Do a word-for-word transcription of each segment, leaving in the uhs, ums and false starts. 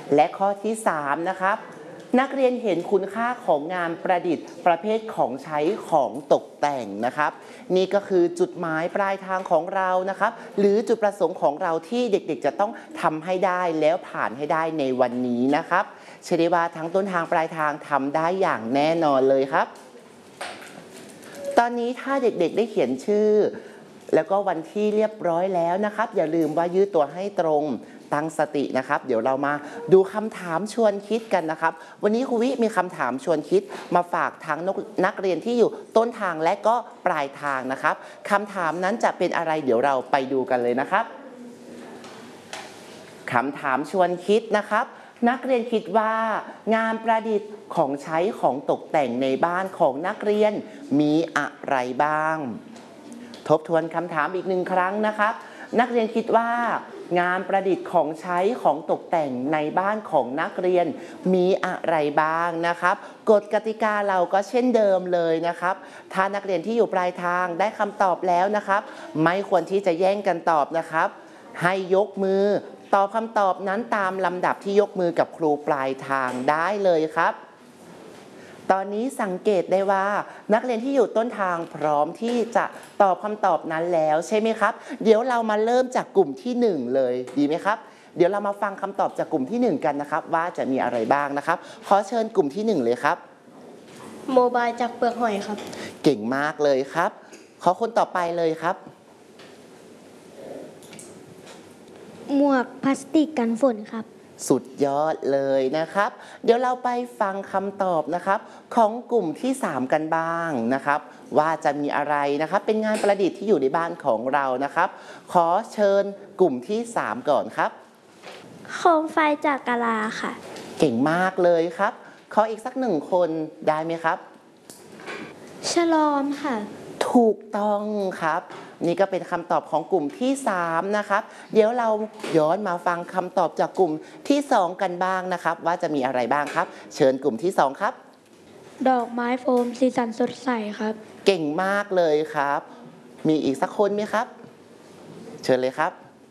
และข้อที่สามนะครับนักเรียนเห็นคุณค่าของงานประดิษฐ์ประเภทของใช้ของตกแต่งนะครับนี่ก็คือจุดหมายปลายทางของเรานะครับหรือจุดประสงค์ของเราที่เด็กๆจะต้องทำให้ได้แล้วผ่านให้ได้ในวันนี้นะครับเชื่อได้ว่าทั้งต้นทางปลายทางทำได้อย่างแน่นอนเลยครับตอนนี้ถ้าเด็กๆได้เขียนชื่อแล้วก็วันที่เรียบร้อยแล้วนะครับอย่าลืมว่ายืดตัวให้ตรงตั้งสตินะครับเดี๋ยวเรามาดูคำถามชวนคิดกันนะครับวันนี้ครูวิมีคำถามชวนคิดมาฝากทั้งนักเรียนที่อยู่ต้นทางและก็ปลายทางนะครับคำถามนั้นจะเป็นอะไรเดี๋ยวเราไปดูกันเลยนะครับคำถามชวนคิดนะครับนักเรียนคิดว่างานประดิษฐ์ของใช้ของตกแต่งในบ้านของนักเรียนมีอะไรบ้างทบทวนคำถามอีกหนึ่งครั้งนะครับนักเรียนคิดว่างานประดิษฐ์ของใช้ของตกแต่งในบ้านของนักเรียนมีอะไรบ้างนะครับกฎกติกาเราก็เช่นเดิมเลยนะครับถ้านักเรียนที่อยู่ปลายทางได้คำตอบแล้วนะครับไม่ควรที่จะแย่งกันตอบนะครับให้ยกมือตอบคำตอบนั้นตามลำดับที่ยกมือกับครูปลายทางได้เลยครับตอนนี้สังเกตได้ว่านักเรียนที่อยู่ต้นทางพร้อมที่จะตอบคำตอบนั้นแล้วใช่ไหมครับเดี๋ยวเรามาเริ่มจากกลุ่มที่หนึ่งเลยดีไหมครับเดี๋ยวเรามาฟังคำตอบจากกลุ่มที่หนึ่งกันนะครับว่าจะมีอะไรบ้างนะครับขอเชิญกลุ่มที่หนึ่งเลยครับโมบายจากเปลือกหอยครับเก่งมากเลยครับขอคนต่อไปเลยครับหมวกพลาสติกกันฝนครับสุดยอดเลยนะครับเดี๋ยวเราไปฟังคำตอบนะครับของกลุ่มที่สามกันบ้างนะครับว่าจะมีอะไรนะครับเป็นงานประดิษฐ์ที่อยู่ในบ้านของเรานะครับขอเชิญกลุ่มที่สามก่อนครับโคมไฟจากกะลาค่ะเก่งมากเลยครับขออีกสักหนึ่งคนได้ไหมครับฉลอมค่ะถูกต้องครับนี่ก็เป็นคำตอบของกลุ่มที่สามนะครับเดี๋ยวเราย้อนมาฟังคำตอบจากกลุ่มที่สองกันบ้างนะครับว่าจะมีอะไรบ้างครับเชิญกลุ่มที่สองครับดอกไม้โฟมสีสันสดใสครับเก่งมากเลยครับมีอีกสักคนไหมครับเชิญเลยครับ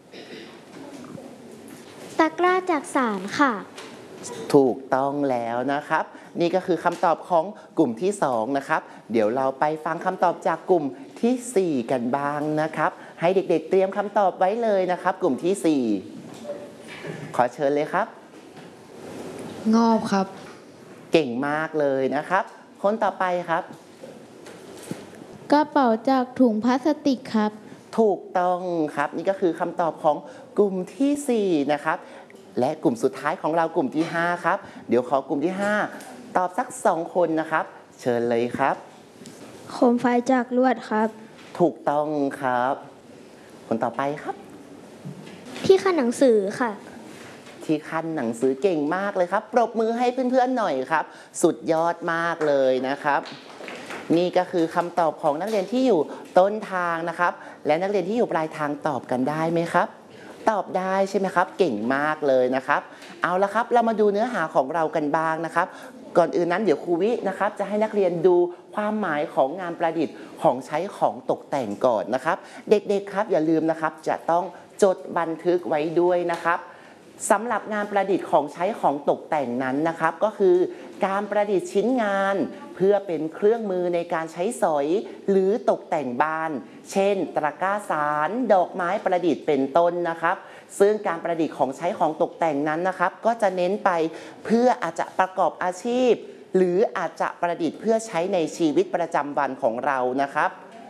ตะกร้าจากสารค่ะถูกต้องแล้วนะครับนี่ก็คือคำตอบของกลุ่มที่สองนะครับเดี๋ยวเราไปฟังคำตอบจากกลุ่มที่สี่กันบ้างนะครับให้เด็กๆเตรียมคำตอบไว้เลยนะครับกลุ่มที่สี่ขอเชิญเลยครับงอบครับเก่งมากเลยนะครับคนต่อไปครับกระเป๋าจากถุงพลาสติกครับถูกต้องครับนี่ก็คือคำตอบของกลุ่มที่สี่นะครับและกลุ่มสุดท้ายของเรากลุ่มที่ห้าครับเดี๋ยวขอกลุ่มที่ห้าตอบสักสองคนนะครับเชิญเลยครับโคมไฟจากลวดครับถูกต้องครับคนต่อไปครับที่ขั้นหนังสือค่ะที่ขั้นหนังสือเก่งมากเลยครับปรบมือให้เพื่อนๆหน่อยครับสุดยอดมากเลยนะครับนี่ก็คือคำตอบของนักเรียนที่อยู่ต้นทางนะครับและนักเรียนที่อยู่ปลายทางตอบกันได้ไหมครับตอบได้ใช่ไหมครับเก่งมากเลยนะครับเอาละครับเรามาดูเนื้อหาของเรากันบ้างนะครับก่อนอื่นนั้นเดี๋ยวครูวินะครับจะให้นักเรียนดูความหมายของงานประดิษฐ์ของใช้ของตกแต่งก่อนนะครับเด็กๆครับอย่าลืมนะครับจะต้องจดบันทึกไว้ด้วยนะครับสำหรับงานประดิษฐ์ของใช้ของตกแต่งนั้นนะครับก็คือการประดิษฐ์ชิ้นงานเพื่อเป็นเครื่องมือในการใช้สอยหรือตกแต่งบ้านเช่นตะกร้าสารดอกไม้ประดิษฐ์เป็นต้นนะครับซึ่งการประดิษฐ์ของใช้ของตกแต่งนั้นนะครับก็จะเน้นไปเพื่ออาจจะประกอบอาชีพหรืออาจจะประดิษฐ์เพื่อใช้ในชีวิตประจำวันของเรานะครับ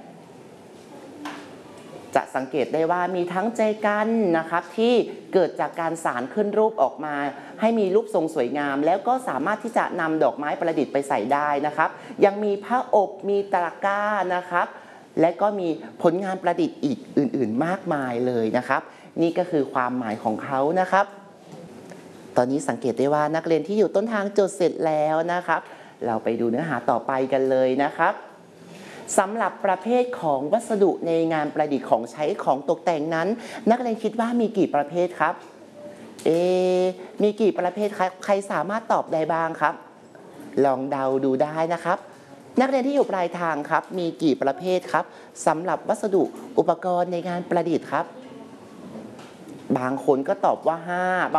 จะสังเกตได้ว่ามีทั้งเจกันนะครับที่เกิดจากการสารขึ้นรูปออกมาให้มีรูปทรงสวยงามแล้วก็สามารถที่จะนำดอกไม้ประดิษฐ์ไปใส่ได้นะครับยังมีผ้าอบมีตะกร้านะครับและก็มีผลงานประดิษฐ์อีกอื่นๆมากมายเลยนะครับนี่ก็คือความหมายของเขานะครับตอนนี้สังเกตได้ว่านักเรียนที่อยู่ต้นทางจดเสร็จแล้วนะครับเราไปดูเนื้อหาต่อไปกันเลยนะครับสำหรับประเภทของวัสดุในงานประดิษฐ์ของใช้ของตกแต่งนั้นนักเรียนคิดว่ามีกี่ประเภทครับเอมีกี่ประเภทครับใครสามารถตอบได้บ้างครับลองเดาดูได้นะครับนักเรียนที่อยู่ปลายทางครับมีกี่ประเภทครับสำหรับวัสดุอุปกรณ์ในงานประดิษฐ์ครับบางคนก็ตอบว่าห้า